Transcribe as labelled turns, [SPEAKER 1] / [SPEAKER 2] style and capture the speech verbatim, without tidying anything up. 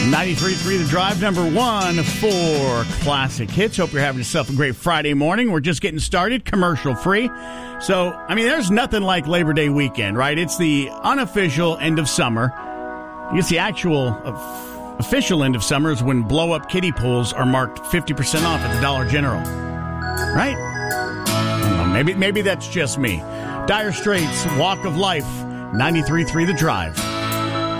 [SPEAKER 1] ninety-three point three The Drive, number one for classic hits. Hope you're having yourself a great Friday morning. We're just getting started, commercial free. So, I mean, there's nothing like Labor Day weekend, right? It's the unofficial end of summer. I guess the actual uh, official end of summer is when blow-up kiddie pools are marked fifty percent off at the Dollar General. Right? I don't know, maybe, maybe that's just me. Dire Straits, Walk of Life, ninety-three point three The Drive.